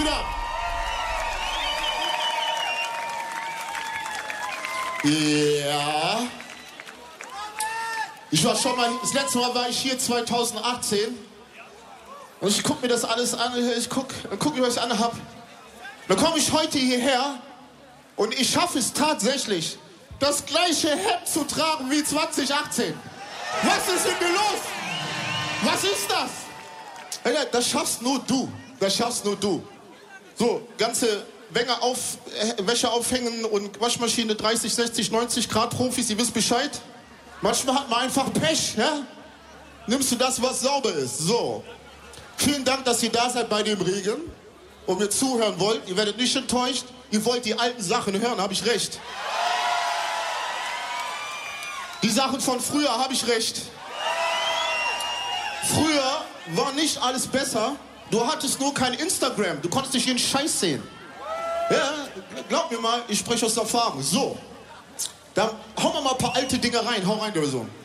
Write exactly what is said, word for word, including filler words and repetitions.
it up. Ja. Ich war schon mal, das letzte Mal war ich hier zweitausendachtzehn. Und ich guck mir das alles an, ich guck, dann guck ich, was ich anhab. Dann komme ich heute hierher und ich schaffe es tatsächlich, das gleiche Hemd zu tragen wie zweitausendachtzehn. Was ist denn hier los? Was ist das? Alter, das schaffst nur du. Das schaffst nur du. So, ganze Wänger auf, äh, Wäsche aufhängen und Waschmaschine dreißig, sechzig, neunzig Grad Profis, ihr wisst Bescheid. Manchmal hat man einfach Pech, ja? Nimmst du das, was sauber ist. So. Vielen Dank, dass ihr da seid bei dem Regen und mir zuhören wollt. Ihr werdet nicht enttäuscht. Ihr wollt die alten Sachen hören, habe ich recht. Die Sachen von früher, habe ich recht. Früher war nicht alles besser. Du hattest nur kein Instagram. Du konntest nicht jeden Scheiß sehen. Ja, glaub mir mal, ich spreche aus Erfahrung. So, dann hauen wir mal ein paar alte Dinger rein. Hau rein, der Sohn.